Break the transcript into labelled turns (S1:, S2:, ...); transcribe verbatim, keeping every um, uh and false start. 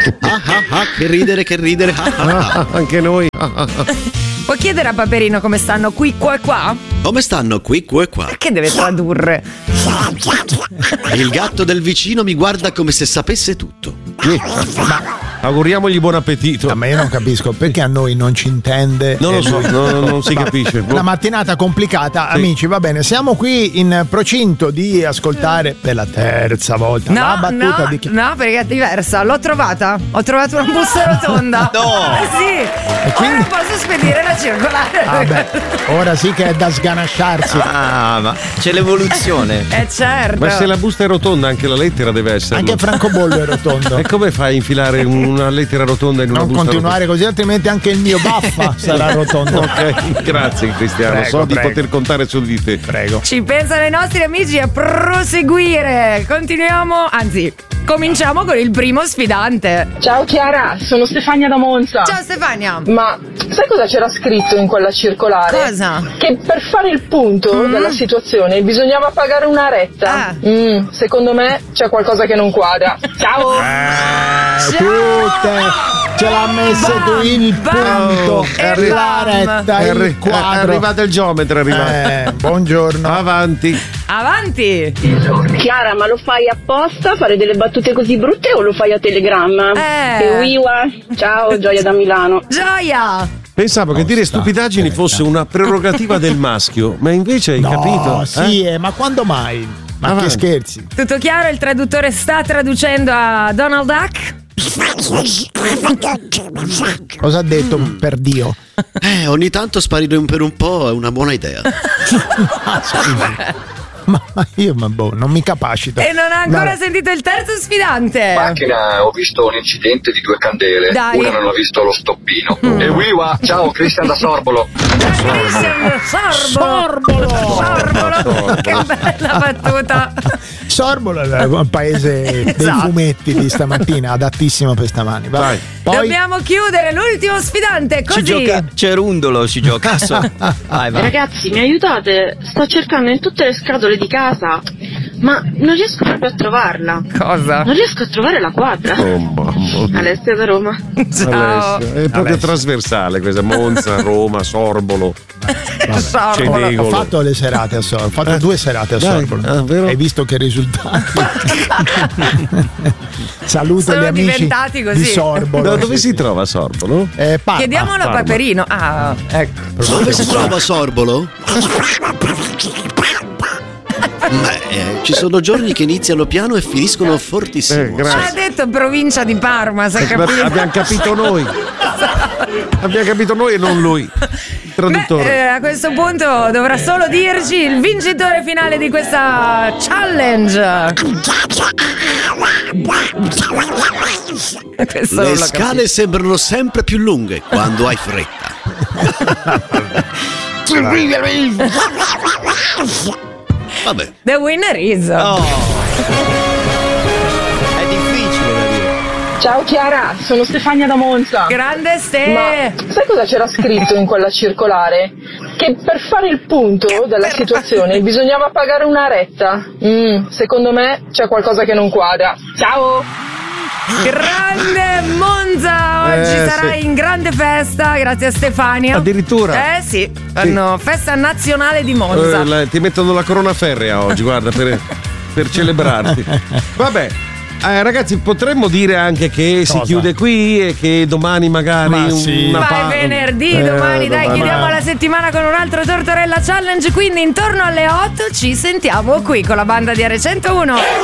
S1: Ah, ah, ah, che ridere, che ridere. Ah, ah, ah.
S2: Anche noi.
S3: Può chiedere a Paperino come stanno qui, qua e qua?
S1: Come stanno qui, qua e qua?
S3: Perché deve tradurre?
S1: Il gatto del vicino mi guarda come se sapesse tutto.
S2: Ma auguriamogli buon appetito.
S4: Ma io non capisco perché a noi non ci intende.
S2: Non lo so, no, no, non si capisce.
S4: Una mattinata complicata, sì. Amici, va bene, siamo qui in procinto di ascoltare per la terza volta
S3: no,
S4: la battuta
S3: no,
S4: di chi...
S3: No, perché è diversa. L'ho trovata. Ho trovato una busta rotonda.
S1: No!
S3: Eh sì.
S4: quindi...
S3: Ora posso spedire la circolare.
S4: Ah beh, ora sì che è da sganasciarsi.
S5: Ah, ma c'è l'evoluzione.
S3: Eh certo.
S2: Ma se la busta è rotonda, anche la lettera deve essere.
S4: Anche Francobollo è rotondo.
S2: E come fai a infilare una lettera rotonda in una
S4: non
S2: busta
S4: continuare
S2: rotonda?
S4: così, altrimenti anche il mio baffa sarà rotondo.
S2: Ok, grazie Cristiano,
S4: Prego,
S2: so
S4: prego.
S2: di poter contare su di te.
S4: Prego.
S3: Ci pensano i nostri amici a proseguire. Continuiamo, anzi, cominciamo con il primo sfidante.
S6: Ciao Chiara, sono Stefania da Monza.
S3: Ciao Stefania.
S6: Ma sai cosa c'era scritto in quella circolare?
S3: Cosa?
S6: Che per fare il punto
S3: Mm.
S6: della situazione bisognava pagare una retta.
S3: Ah.
S6: Mm, secondo me c'è qualcosa che non quadra. Ciao!
S4: Eh, tutte ce l'ha messa tu il punto,
S3: e
S4: la
S3: bam.
S4: retta,
S2: È,
S4: il
S2: arri- è
S4: quadro.
S2: arrivato il geometra, è arrivato.
S4: Eh, buongiorno.
S2: Avanti.
S3: Avanti.
S7: Chiara, ma lo fai apposta, fare delle battute così brutte o lo fai a telegramma?
S3: Eh.
S7: E wiwa. Ciao, Gioia da Milano.
S3: Gioia.
S2: Pensavo che
S4: Oh,
S2: dire
S4: sta,
S2: stupidaggini fosse una prerogativa del maschio, ma invece hai
S4: No,
S2: capito?
S4: sì,
S2: Eh?
S4: eh, ma quando mai? Ma
S2: Avanti.
S4: che scherzi?
S3: Tutto chiaro? Il traduttore sta traducendo a Donald Duck?
S4: Cosa ha detto per Dio?
S1: Eh, ogni tanto sparire un per un po' è una buona idea.
S4: Ah, scusi. Ma, ma io ma boh, non mi capacito.
S3: E non ha ancora
S4: Vabbè.
S3: sentito il terzo sfidante.
S8: Macchina, ho visto un incidente di due candele.
S3: Dai.
S8: Una non ho visto lo stoppino.
S3: Mm.
S8: E wiwa, ciao, Cristian da Sorbolo.
S3: Christian Sorbolo. Sorbolo. Che bella battuta.
S4: Sorbolo è il paese dei
S3: Esatto.
S4: fumetti di stamattina, adattissimo per stamani. Vai.
S2: Dai.
S4: Poi
S3: Dobbiamo chiudere l'ultimo sfidante.
S5: Si
S3: Così.
S5: gioca cerundolo, si gioca. So. Vai, vai.
S7: Ragazzi, mi aiutate? Sto cercando in tutte le scatole di casa, ma non riesco proprio a trovarla.
S3: Cosa?
S7: Non riesco a trovare la quadra.
S2: Oh, mamma mia.
S7: Alessia da Roma.
S3: Ciao.
S2: Alessia. È proprio
S4: Alessia.
S2: trasversale questa, Monza, Roma, Sorbolo,
S3: Sorbolo.
S4: ho
S2: Cedegolo.
S4: fatto le serate a Sorbolo, ho fatto due serate a
S2: Dai,
S4: Sorbolo.
S2: ah, vero?
S4: Hai visto che risultati? Saluto
S3: Sono
S4: gli amici
S3: diventati così.
S4: di Sorbolo.
S2: Da dove si trova Sorbolo?
S4: Eh, Parma.
S3: Chiediamolo a
S2: Parma.
S3: Paperino. Ah, ecco.
S1: Dove si trova Sorbolo? Beh, eh, ci sono giorni che iniziano piano e finiscono fortissimo.
S2: Eh, grazie.
S3: Ha detto provincia di Parma, si è capito?
S2: Abbiamo capito noi. Abbiamo capito noi e non lui. Il traduttore.
S3: Beh, eh, a questo punto dovrà solo dirci il vincitore finale di questa challenge. Questo non
S1: Le
S3: l'ho
S1: scale
S3: capito.
S1: sembrano sempre più lunghe quando hai fretta. Vabbè.
S3: The winner is.
S5: Oh. È difficile da dire.
S6: Ciao Chiara, sono Stefania da Monza.
S3: Grande Ste.
S6: Ma sai cosa c'era scritto in quella circolare? Che per fare il punto della situazione bisognava pagare una retta. Mm, secondo me c'è qualcosa che non quadra. Ciao!
S3: Grande Monza, oggi
S2: Eh,
S3: sarai
S2: sì.
S3: in grande festa grazie a Stefania.
S2: Addirittura?
S3: Eh sì, fanno festa nazionale di Monza.
S2: Eh, la- ti mettono la corona ferrea oggi, guarda, per, per celebrarti. Vabbè. Eh, ragazzi, potremmo dire anche che si
S4: Cosa?
S2: chiude qui e che domani magari
S4: Ma sì.
S2: una
S3: Ma
S2: pa-
S3: è venerdì,
S2: Eh,
S3: domani dai,
S2: domani.
S3: chiudiamo la settimana con un altro Tortorella Challenge, quindi intorno alle otto ci sentiamo qui con la banda di R centouno.